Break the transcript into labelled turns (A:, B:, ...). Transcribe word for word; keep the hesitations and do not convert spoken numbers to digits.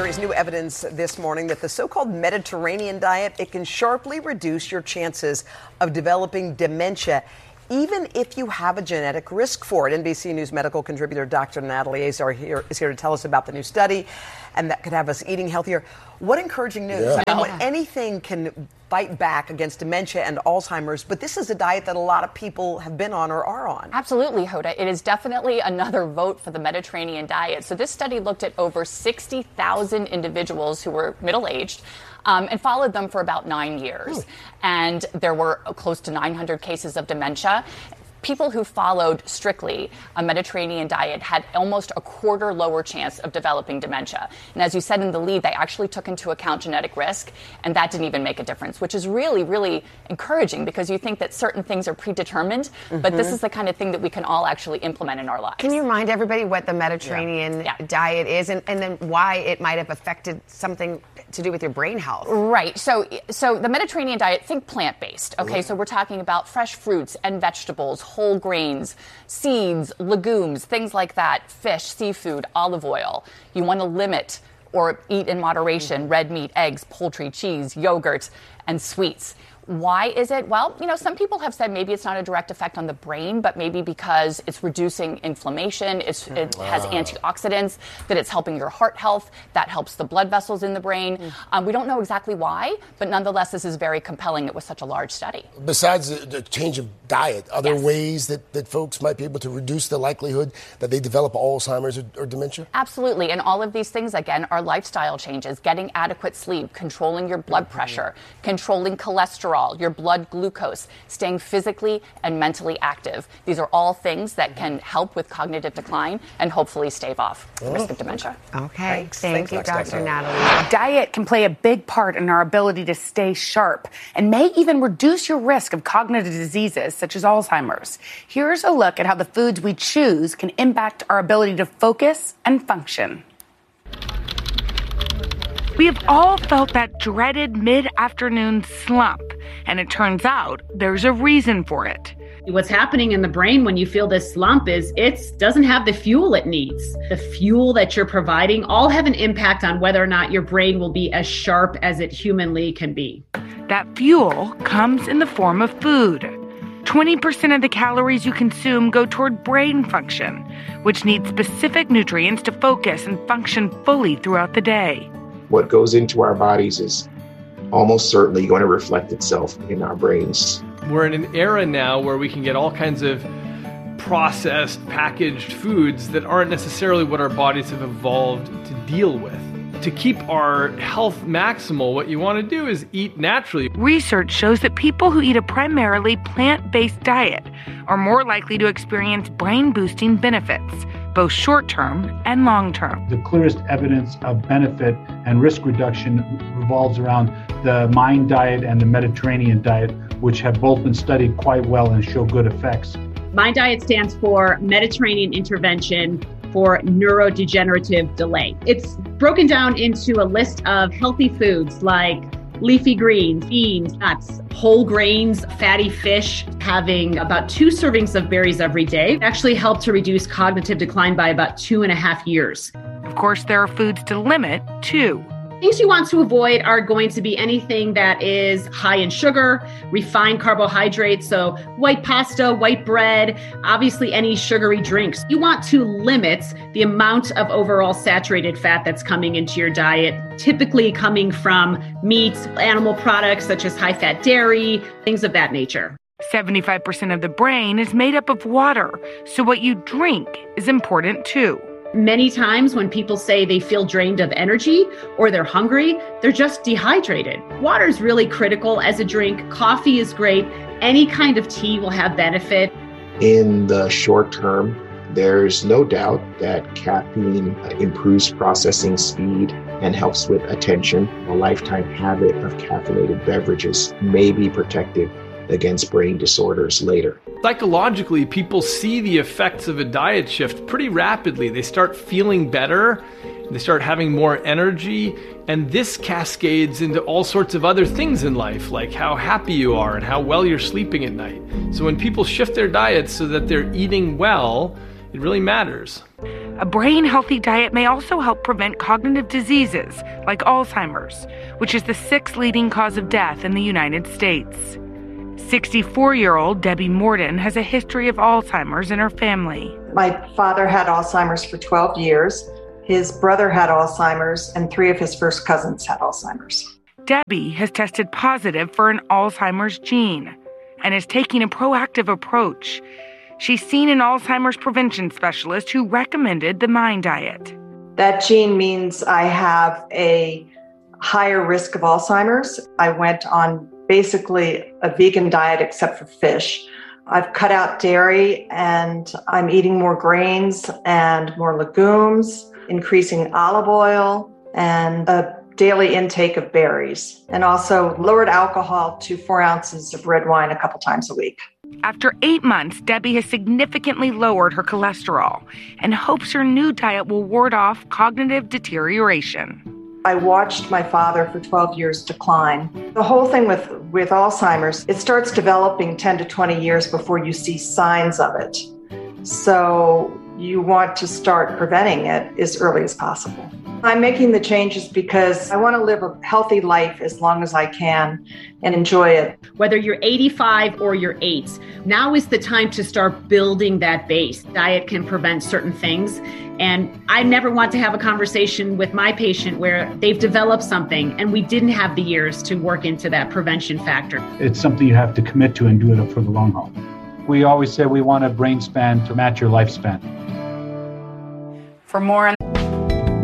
A: stories, new evidence this morning that the so-called Mediterranean diet, it can sharply reduce your chances of developing dementia, even if you have a genetic risk for it. N B C News medical contributor Doctor Natalie Azar here, is here to tell us about the new study, and that could have us eating healthier. What encouraging news.
B: Yeah.
A: I mean, when anything can fight back against dementia and Alzheimer's, but this is a diet that a lot of people have been on or are on.
C: Absolutely, Hoda. It is definitely another vote for the Mediterranean diet. So this study looked at over sixty thousand individuals who were middle-aged um, and followed them for about nine years. Ooh. And there were close to nine hundred cases of dementia. People who followed strictly a Mediterranean diet had almost a quarter lower chance of developing dementia. And as you said in the lead, they actually took into account genetic risk, and that didn't even make a difference, which is really, really encouraging because you think that certain things are predetermined, mm-hmm. but this is the kind of thing that we can all actually implement in our lives.
D: Can you remind everybody what the Mediterranean
C: yeah. Yeah.
D: diet is and, and then why it might have affected something to do with your brain health?
C: Right. So, so the Mediterranean diet, think plant-based. Okay, mm-hmm. so we're talking about fresh fruits and vegetables, whole grains, seeds, legumes, things like that, fish, seafood, olive oil. You want to limit or eat in moderation mm-hmm. red meat, eggs, poultry, cheese, yogurt, and sweets. Why is it? Well, you know, some people have said maybe it's not a direct effect on the brain, but maybe because it's reducing inflammation, it's, it wow. has antioxidants, that it's helping your heart health, that helps the blood vessels in the brain. Mm. Um, we don't know exactly why, but nonetheless, this is very compelling. It was such a large study.
B: Besides the, the change of diet, other yes. ways that, that folks might be able to reduce the likelihood that they develop Alzheimer's or, or dementia?
C: Absolutely. And all of these things, again, are lifestyle changes, getting adequate sleep, controlling your blood mm-hmm. pressure, controlling cholesterol, your blood glucose, staying physically and mentally active. These are all things that can help with cognitive decline and hopefully stave off the risk of dementia.
D: Okay.
A: Thanks.
D: Thank
A: Thanks,
D: you,
A: Doctor
D: Doctor Natalie.
E: Diet can play a big part in our ability to stay sharp and may even reduce your risk of cognitive diseases such as Alzheimer's. Here's a look at how the foods we choose can impact our ability to focus and function. We have all felt that dreaded mid-afternoon slump, and it turns out there's a reason for it.
F: What's happening in the brain when you feel this slump is it doesn't have the fuel it needs. The fuel that you're providing all have an impact on whether or not your brain will be as sharp as it humanly can be.
E: That fuel comes in the form of food. twenty percent of the calories you consume go toward brain function, which needs specific nutrients to focus and function fully throughout the day.
G: What goes into our bodies is almost certainly going to reflect itself in our brains.
H: We're in an era now where we can get all kinds of processed, packaged foods that aren't necessarily what our bodies have evolved to deal with. To keep our health maximal, what you want to do is eat naturally.
E: Research shows that people who eat a primarily plant-based diet are more likely to experience brain-boosting benefits, both short-term and long-term.
I: The clearest evidence of benefit and risk reduction revolves around the MIND diet and the Mediterranean diet, which have both been studied quite well and show good effects.
F: MIND diet stands for Mediterranean Intervention for Neurodegenerative Delay. It's broken down into a list of healthy foods like leafy greens, beans, nuts, whole grains, fatty fish, having about two servings of berries every day actually help to reduce cognitive decline by about two and a half years.
E: Of course, there are foods to limit, too.
F: Things you want to avoid are going to be anything that is high in sugar, refined carbohydrates, so white pasta, white bread, obviously any sugary drinks. You want to limit the amount of overall saturated fat that's coming into your diet, typically coming from meat, animal products such as high-fat dairy, things of that nature.
E: seventy-five percent of the brain is made up of water, so what you drink is important too.
F: Many times when people say they feel drained of energy or they're hungry, they're just dehydrated. Water is really critical as a drink. Coffee is great. Any kind of tea will have benefit.
G: In the short term, there's no doubt that caffeine improves processing speed and helps with attention. A lifetime habit of caffeinated beverages may be protective against brain disorders later.
H: Psychologically, people see the effects of a diet shift pretty rapidly. They start feeling better, they start having more energy, and this cascades into all sorts of other things in life, like how happy you are and how well you're sleeping at night. So when people shift their diets so that they're eating well, it really matters.
E: A brain-healthy diet may also help prevent cognitive diseases like Alzheimer's, which is the sixth leading cause of death in the United States. sixty-four-year-old Debbie Morden has a history of Alzheimer's in her family.
J: My father had Alzheimer's for twelve years. His brother had Alzheimer's, and three of his first cousins had Alzheimer's.
E: Debbie has tested positive for an Alzheimer's gene and is taking a proactive approach. She's seen an Alzheimer's prevention specialist who recommended the MIND diet.
J: That gene means I have a higher risk of Alzheimer's. I went on basically a vegan diet except for fish. I've cut out dairy and I'm eating more grains and more legumes, increasing olive oil and a daily intake of berries, and also lowered alcohol to four ounces of red wine a couple times a week.
E: After eight months, Debbie has significantly lowered her cholesterol and hopes her new diet will ward off cognitive deterioration.
J: I watched my father for twelve years decline. The whole thing with, with Alzheimer's, it starts developing ten to twenty years before you see signs of it. So you want to start preventing it as early as possible. I'm making the changes because I want to live a healthy life as long as I can and enjoy it.
F: Whether you're eighty-five or you're eight, now is the time to start building that base. Diet can prevent certain things. And I never want to have a conversation with my patient where they've developed something and we didn't have the years to work into that prevention factor.
I: It's something you have to commit to and do it for the long haul. We always say we want a brain span to match your lifespan.
E: For more on